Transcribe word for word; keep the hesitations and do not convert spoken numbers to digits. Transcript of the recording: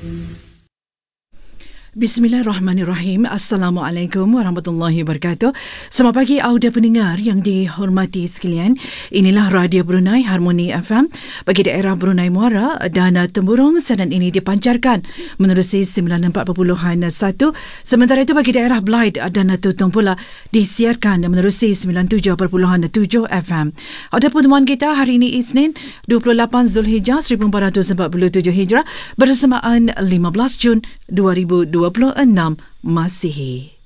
Bismillahirrahmanirrahim. Assalamualaikum warahmatullahi wabarakatuh. Selamat pagi audio pendengar yang dihormati sekalian. Inilah Radio Brunei Harmoni F M bagi daerah Brunei Muara dan Temburong. Siaran ini dipancarkan menerusi sembilan puluh empat perpuluhan satu. Sementara itu bagi daerah Belait dan Tutong pula disiarkan menerusi sembilan puluh tujuh perpuluhan tujuh F M. Audio pertemuan kita hari ini Isnin dua puluh lapan Zulhijjah seribu empat ratus empat puluh tujuh Hijrah bersamaan lima belas Jun dua ribu dua puluh enam Masihi.